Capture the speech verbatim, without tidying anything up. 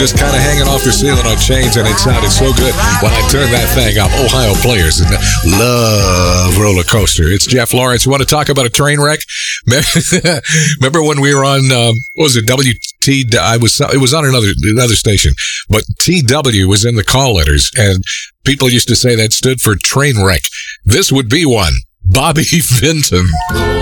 just kind of hanging off the ceiling on chains, and it sounded so good when I turned that thing up. Ohio players and love Roller Coaster. It's Jeff Lawrence. You want to talk about a train wreck? Remember when we were on, um, what was it, W T? I was, it was on another another station, but T W was in the call letters, and people used to say that stood for train wreck. This would be one. Bobby Vinton.